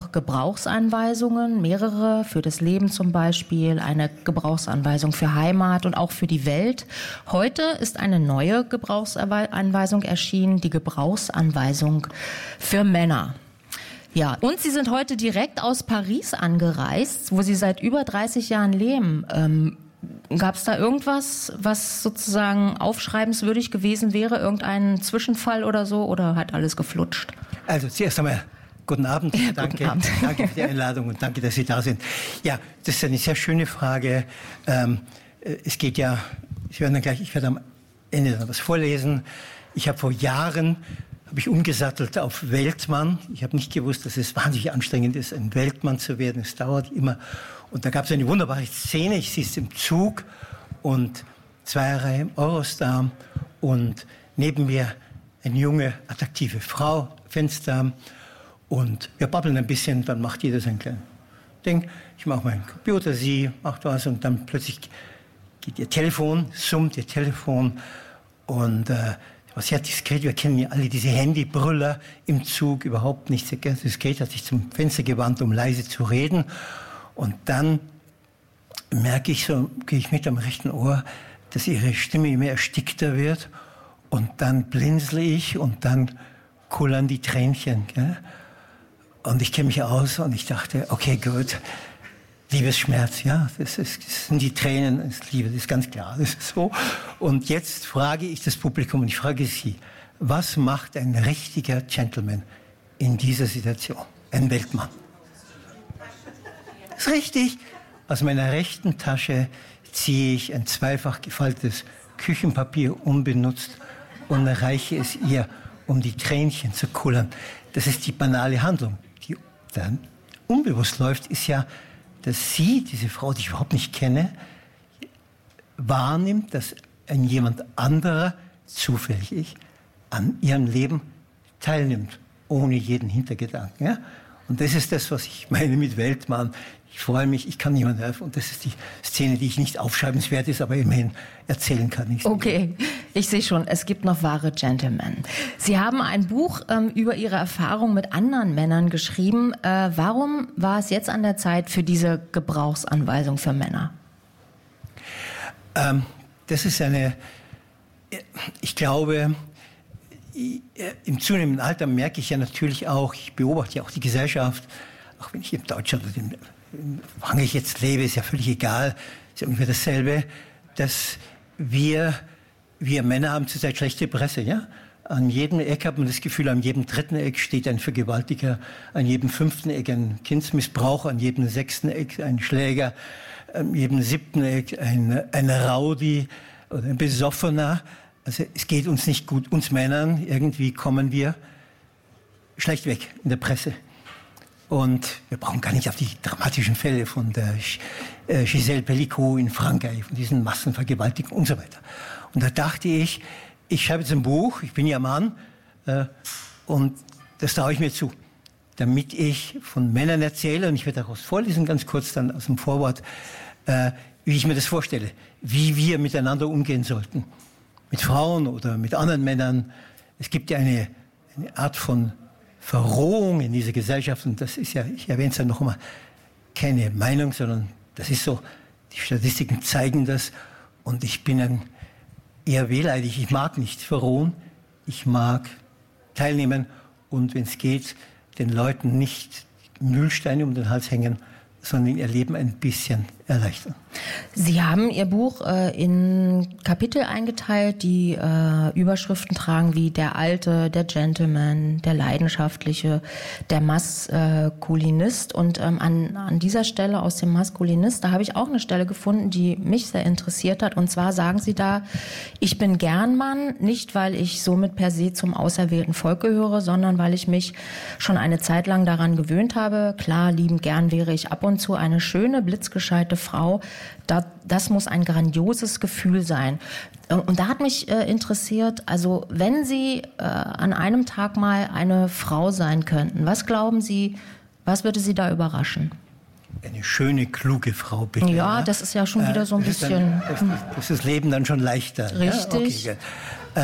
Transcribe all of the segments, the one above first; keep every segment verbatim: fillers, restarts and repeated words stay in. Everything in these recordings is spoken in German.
auch Gebrauchsanweisungen, mehrere für das Leben zum Beispiel, eine Gebrauchsanweisung für Heimat und auch für die Welt. Heute ist eine neue Gebrauchsanweisung erschienen, die Gebrauchsanweisung für Männer. Ja, und Sie sind heute direkt aus Paris angereist, wo Sie seit über dreißig Jahren leben. Ähm, Gab es da irgendwas, was sozusagen aufschreibenswürdig gewesen wäre? Irgendein Zwischenfall oder so? Oder hat alles geflutscht? Also zuerst einmal guten Abend. Ja, danke, guten Abend. Danke für die Einladung und danke, dass Sie da sind. Ja, das ist eine sehr schöne Frage. Ähm, es geht ja, ich werde dann gleich, ich werde am Ende dann was vorlesen. Ich habe vor Jahren habe ich umgesattelt auf Weltmann. Ich habe nicht gewusst, dass es wahnsinnig anstrengend ist, ein Weltmann zu werden. Es dauert immer. Und da gab es eine wunderbare Szene. Ich sitze im Zug und zwei Reihe im Eurostar und neben mir eine junge, attraktive Frau, Fenster. Und wir babbeln ein bisschen, dann macht jeder sein kleines Ding. Ich mache meinen Computer, sie macht was und dann plötzlich geht ihr Telefon, summt ihr Telefon und äh, war sehr diskret. Wir kennen ja alle diese Handybrüller im Zug, überhaupt nicht sehr diskret, hat sich zum Fenster gewandt, um leise zu reden. Und dann merke ich so, gehe ich mit am rechten Ohr, dass ihre Stimme immer erstickter wird. Und dann blinzle ich und dann kullern die Tränchen. Gell? Und ich kenne mich aus und ich dachte, okay, gut, Liebesschmerz, ja, das, ist, das sind die Tränen, das ist Liebe, das ist ganz klar, das ist so. Und jetzt frage ich das Publikum und ich frage Sie, was macht ein richtiger Gentleman in dieser Situation? Ein Weltmann. Das ist richtig. Aus meiner rechten Tasche ziehe ich ein zweifach gefaltetes Küchenpapier unbenutzt und reiche es ihr, um die Tränchen zu kullern. Das ist die banale Handlung. Die dann unbewusst läuft, ist ja, dass sie, diese Frau, die ich überhaupt nicht kenne, wahrnimmt, dass ein jemand anderer, zufällig ich, an ihrem Leben teilnimmt, ohne jeden Hintergedanken. Ja? Und das ist das, was ich meine mit Weltmann. Ich freue mich, ich kann niemandem helfen. Und das ist die Szene, die ich nicht aufschreibenswert ist, aber immerhin erzählen kann. Ich okay, ich sehe schon, es gibt noch wahre Gentlemen. Sie haben ein Buch ähm, über Ihre Erfahrung mit anderen Männern geschrieben. Äh, warum war es jetzt an der Zeit für diese Gebrauchsanweisung für Männer? Ähm, das ist eine, ich glaube, im zunehmenden Alter merke ich ja natürlich auch, ich beobachte ja auch die Gesellschaft, auch wenn ich in Deutschland oder in Wann ich jetzt lebe, ist ja völlig egal, ist ja ungefähr dasselbe, dass wir, wir Männer haben zurzeit schlechte Presse, ja? An jedem Eck hat man das Gefühl, an jedem dritten Eck steht ein Vergewaltiger, an jedem fünften Eck ein Kindsmissbrauch, an jedem sechsten Eck ein Schläger, an jedem siebten Eck ein, ein Rowdy oder ein Besoffener. Also es geht uns nicht gut, uns Männern, irgendwie kommen wir schlecht weg in der Presse. Und wir brauchen gar nicht auf die dramatischen Fälle von der Gisèle Pelicot in Frankreich, von diesen Massenvergewaltigungen und so weiter. Und da dachte ich, ich schreibe jetzt ein Buch, ich bin ja Mann, äh, und das traue ich mir zu, damit ich von Männern erzähle, und ich werde daraus vorlesen, ganz kurz dann aus dem Vorwort, äh, wie ich mir das vorstelle, wie wir miteinander umgehen sollten. Mit Frauen oder mit anderen Männern. Es gibt ja eine, eine Art von Verrohung in dieser Gesellschaft, und das ist ja, ich erwähne es ja noch einmal, keine Meinung, sondern das ist so, die Statistiken zeigen das, und ich bin ein eher wehleidig, ich mag nicht verrohen, ich mag teilnehmen und wenn es geht, den Leuten nicht Mühlsteine um den Hals hängen, sondern ihr Leben ein bisschen erleichtern. Sie haben Ihr Buch äh, in Kapitel eingeteilt, die äh, Überschriften tragen wie der Alte, der Gentleman, der Leidenschaftliche, der Maskulinist. Und ähm, an, an dieser Stelle aus dem Maskulinist, da habe ich auch eine Stelle gefunden, die mich sehr interessiert hat. Und zwar sagen Sie da, ich bin gern Mann, nicht weil ich somit per se zum auserwählten Volk gehöre, sondern weil ich mich schon eine Zeit lang daran gewöhnt habe. Klar, liebend gern wäre ich ab und zu eine schöne, blitzgescheite Frau. Da, das muss ein grandioses Gefühl sein. Und da hat mich äh, interessiert, also wenn Sie äh, an einem Tag mal eine Frau sein könnten, was glauben Sie, was würde Sie da überraschen? Eine schöne, kluge Frau, bitte. Ja, ja? Das ist ja schon wieder so ein das bisschen... Dann, das, das ist das Leben dann schon leichter. Richtig. Ja? Okay. äh,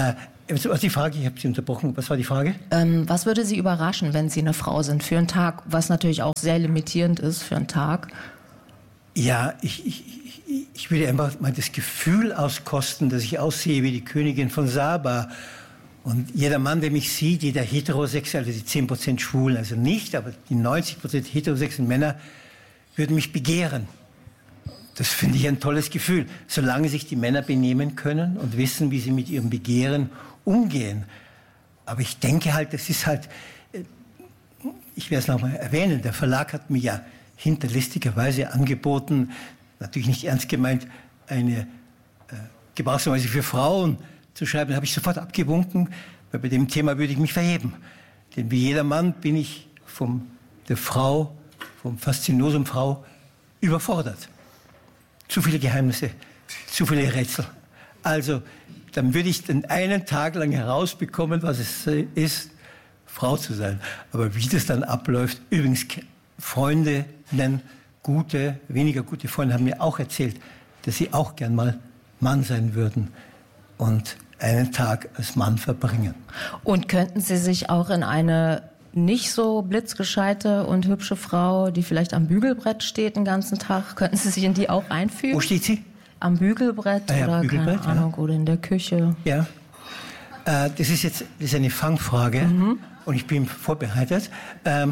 Was war die Frage? Ich habe Sie unterbrochen. Was war die Frage? Ähm, was würde Sie überraschen, wenn Sie eine Frau sind für einen Tag, was natürlich auch sehr limitierend ist für einen Tag? Ja, ich, ich, ich, ich würde einfach mal das Gefühl auskosten, dass ich aussehe wie die Königin von Saba. Und jeder Mann, der mich sieht, jeder Heterosexuelle, also die zehn Prozent Schwulen, also nicht, aber die neunzig Prozent heterosexuellen Männer würden mich begehren. Das finde ich ein tolles Gefühl, solange sich die Männer benehmen können und wissen, wie sie mit ihrem Begehren umgehen. Aber ich denke halt, das ist halt, ich werde es nochmal erwähnen, der Verlag hat mir ja hinterlistigerweise angeboten, natürlich nicht ernst gemeint, eine äh, Gebrauchsanweisung für Frauen zu schreiben. Da habe ich sofort abgewunken, weil bei dem Thema würde ich mich verheben. Denn wie jeder Mann bin ich von der Frau, vom Faszinosum Frau überfordert. Zu viele Geheimnisse, zu viele Rätsel. Also, dann würde ich den einen Tag lang herausbekommen, was es ist, Frau zu sein. Aber wie das dann abläuft, übrigens Freundinnen, gute, weniger gute Freunde haben mir auch erzählt, dass sie auch gern mal Mann sein würden und einen Tag als Mann verbringen. Und könnten Sie sich auch in eine nicht so blitzgescheite und hübsche Frau, die vielleicht am Bügelbrett steht den ganzen Tag, könnten Sie sich in die auch einfügen? Wo steht sie? Am Bügelbrett ah ja, oder Bügelbrett, keine Ahnung, ja. Oder in der Küche. Ja, äh, das ist jetzt das ist eine Fangfrage mhm. und ich bin vorbereitet. Ähm,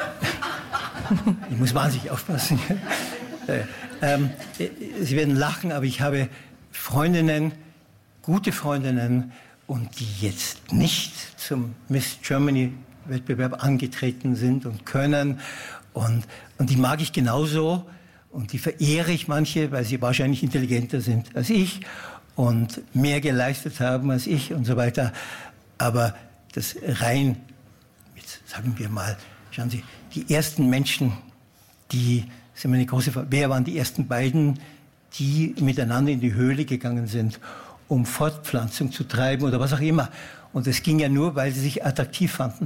ich muss wahnsinnig aufpassen. äh, ähm, Sie werden lachen, aber ich habe Freundinnen, gute Freundinnen und die jetzt nicht zum Miss Germany Wettbewerb angetreten sind und können und, und die mag ich genauso und die verehre ich manche, weil sie wahrscheinlich intelligenter sind als ich und mehr geleistet haben als ich und so weiter. Aber das rein, jetzt sagen wir mal, schauen Sie, die ersten Menschen, die, das ist immer eine große Frage, wer waren die ersten beiden, die miteinander in die Höhle gegangen sind, um Fortpflanzung zu treiben oder was auch immer. Und das ging ja nur, weil sie sich attraktiv fanden.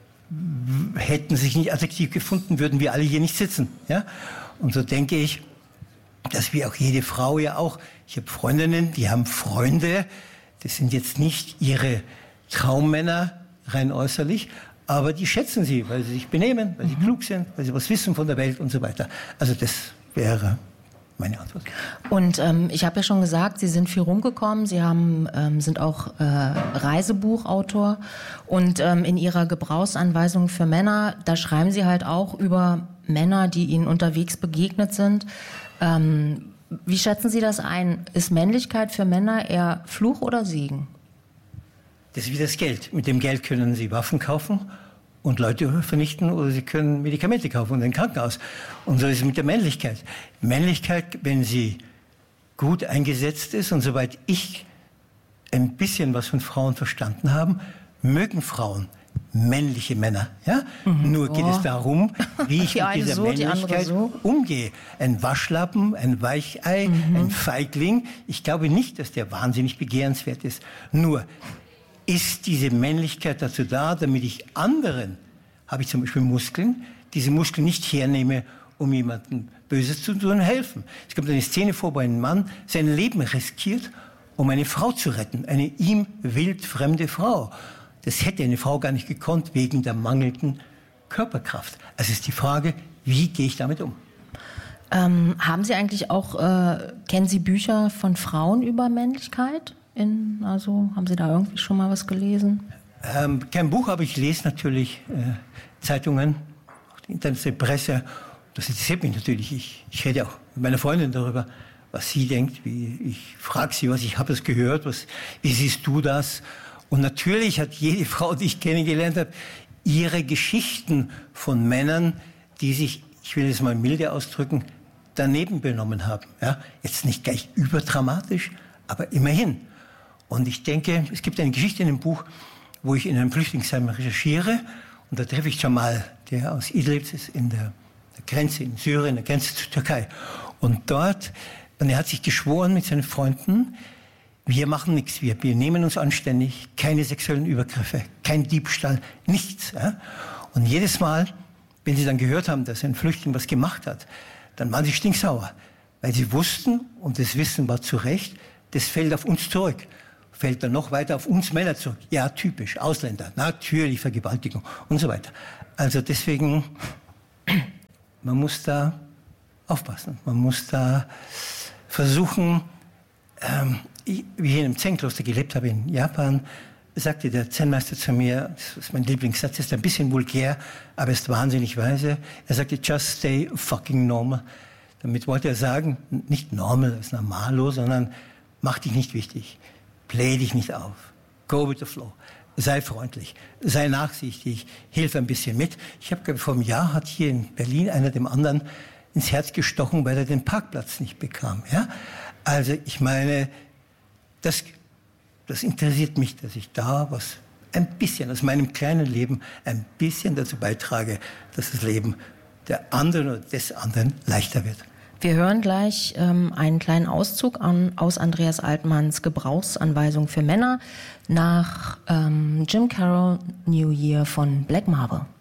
Hätten sie sich nicht attraktiv gefunden, würden wir alle hier nicht sitzen. Ja? Und so denke ich, dass wir auch jede Frau ja auch, ich habe Freundinnen, die haben Freunde, das sind jetzt nicht ihre Traummänner rein äußerlich, aber die schätzen sie, weil sie sich benehmen, weil sie mhm. klug sind, weil sie was wissen von der Welt und so weiter. Also das wäre meine Antwort. Und ähm, ich habe ja schon gesagt, Sie sind viel rumgekommen, Sie haben, ähm, sind auch äh, Reisebuchautor und ähm, in Ihrer Gebrauchsanweisung für Männer, da schreiben Sie halt auch über Männer, die Ihnen unterwegs begegnet sind. Ähm, wie schätzen Sie das ein? Ist Männlichkeit für Männer eher Fluch oder Segen? Das ist wie das Geld. Mit dem Geld können Sie Waffen kaufen und Leute vernichten oder Sie können Medikamente kaufen und ein Krankenhaus. Und so ist es mit der Männlichkeit. Männlichkeit, wenn sie gut eingesetzt ist und soweit ich ein bisschen was von Frauen verstanden habe, mögen Frauen männliche Männer. Ja? Mhm. Nur geht oh. es darum, wie ich mit dieser so, Männlichkeit die so. umgehe. Ein Waschlappen, ein Weichei, mhm. ein Feigling. Ich glaube nicht, dass der wahnsinnig begehrenswert ist. Nur ist diese Männlichkeit dazu da, damit ich anderen, habe ich zum Beispiel Muskeln, diese Muskeln nicht hernehme, um jemandem Böses zu tun und helfen. Es kommt eine Szene vor, wo ein Mann sein Leben riskiert, um eine Frau zu retten, eine ihm wildfremde Frau. Das hätte eine Frau gar nicht gekonnt, wegen der mangelnden Körperkraft. Also ist die Frage, wie gehe ich damit um? Ähm, haben Sie eigentlich auch, äh, kennen Sie Bücher von Frauen über Männlichkeit? In, also haben Sie da irgendwie schon mal was gelesen? Ähm, kein Buch, aber ich lese natürlich äh, Zeitungen, auch die internationale Presse. Das interessiert mich natürlich. Ich, ich rede auch mit meiner Freundin darüber, was sie denkt. Wie, ich frage sie, was ich habe das gehört, was, wie siehst du das? Und natürlich hat jede Frau, die ich kennengelernt habe, ihre Geschichten von Männern, die sich, ich will es mal milde ausdrücken, daneben benommen haben. Ja? Jetzt nicht gleich überdramatisch, aber immerhin. Und ich denke, es gibt eine Geschichte in dem Buch, wo ich in einem Flüchtlingsheim recherchiere. Und da treffe ich Jamal, der aus Idlib ist, in der, der Grenze in Syrien, der Grenze zur Türkei. Und dort, und er hat sich geschworen mit seinen Freunden, wir machen nichts, wir, wir nehmen uns anständig, keine sexuellen Übergriffe, kein Diebstahl, nichts. Ja? Und jedes Mal, wenn sie dann gehört haben, dass ein Flüchtling was gemacht hat, dann waren sie stinksauer. Weil sie wussten, und das Wissen war zu Recht, das fällt auf uns zurück. fällt dann noch weiter auf uns Männer zurück. Ja, typisch, Ausländer, natürlich Vergewaltigung und so weiter. Also deswegen, man muss da aufpassen. Man muss da versuchen, ähm, ich, wie ich in einem Zen-Kloster gelebt habe in Japan, sagte der Zen-Meister zu mir, das ist mein Lieblingssatz, ist ein bisschen vulgär, aber ist wahnsinnig weise. Er sagte, just stay fucking normal. Damit wollte er sagen, nicht normal, das ist normalo, sondern mach dich nicht wichtig, play dich nicht auf, go with the flow, sei freundlich, sei nachsichtig, hilf ein bisschen mit. Ich habe, vor einem Jahr hat hier in Berlin einer dem anderen ins Herz gestochen, weil er den Parkplatz nicht bekam. Ja? Also ich meine, das, das interessiert mich, dass ich da was ein bisschen aus meinem kleinen Leben ein bisschen dazu beitrage, dass das Leben der anderen oder des anderen leichter wird. Wir hören gleich ähm, einen kleinen Auszug an, aus Andreas Altmanns Gebrauchsanweisung für Männer nach ähm, Jim Carroll New Year von Black Marble.